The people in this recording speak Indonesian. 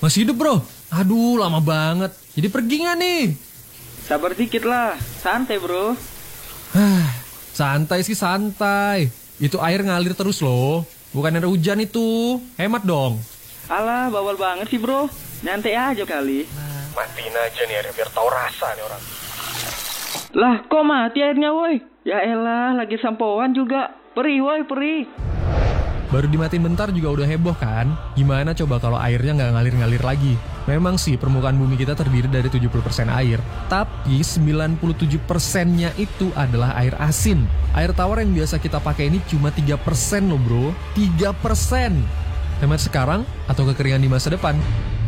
Masih hidup bro? Aduh lama banget. Jadi pergi gak nih? Sabar dikit lah, santai bro. Santai sih santai. Itu air ngalir terus loh. Bukan air hujan itu. Hemat dong. Alah, bawal banget sih bro. Nyantai aja kali. Matiin aja nih airnya biar tahu rasa nih orang. Lah, kok mati airnya woi? Ya elah, lagi sampoan juga. Perih woi, perih. Baru dimatiin bentar juga udah heboh kan? Gimana coba kalau airnya nggak ngalir-ngalir lagi? Memang sih permukaan bumi kita terdiri dari 70% air. Tapi 97%-nya itu adalah air asin. Air tawar yang biasa kita pakai ini cuma 3% loh bro. 3%. Hemat sekarang atau kekeringan di masa depan?